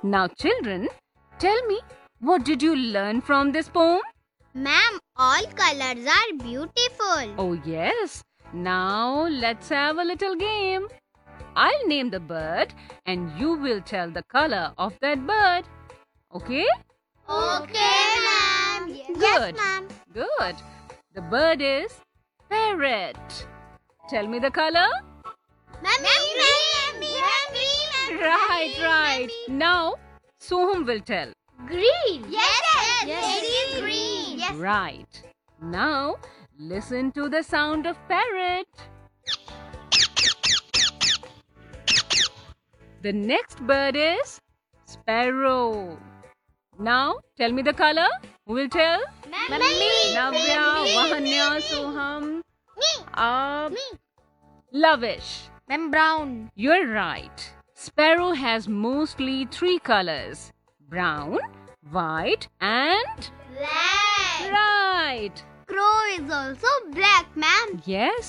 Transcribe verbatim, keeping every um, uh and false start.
Now children, tell me, what did you learn from this poem? Ma'am, all colors are beautiful. Oh yes. Now let's have a little game. I'll name the bird and you will tell the color of that bird. Okay? Okay, ma'am. Good. Yes, ma'am. Good. The bird is parrot. Tell me the color. Ma'am, green, green, Right, right. Now Soham will tell. Green. Yes, yes, Yes. it is green. Yes. Right. Now listen to the sound of parrot. The next bird is sparrow. Now tell me the color. Who will tell? Ma'am, Navya, Vahanya, Soham, uh, Lavish. Ma'am, brown. You're right. Sparrow has mostly three colors: brown, white, and Black. right. Crow is also black, ma'am. Yes.